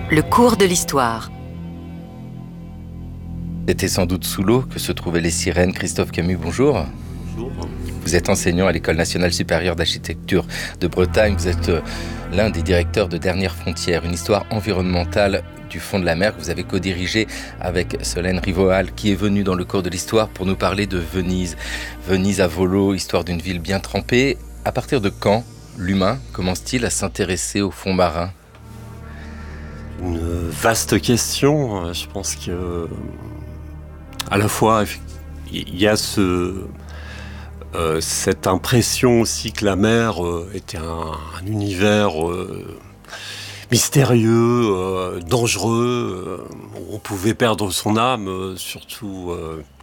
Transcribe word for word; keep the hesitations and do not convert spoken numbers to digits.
Le cours de l'histoire. C'était sans doute sous l'eau que se trouvaient les sirènes. Christophe Camus, bonjour. Bonjour. Vous êtes enseignant à l'École nationale supérieure d'architecture de Bretagne. Vous êtes euh, l'un des directeurs de Dernière Frontière, une histoire environnementale du fond de la mer que vous avez co-dirigé avec Solène Rivoal, qui est venue dans le cours de l'histoire pour nous parler de Venise. Venise à volo, histoire d'une ville bien trempée. À partir de quand l'humain commence-t-il à s'intéresser au fond marin ? Une vaste question. Je pense que à la fois il y a ce, euh, cette impression aussi que la mer euh, était un, un univers euh, mystérieux, euh, dangereux, euh, où on pouvait perdre son âme, euh, surtout euh,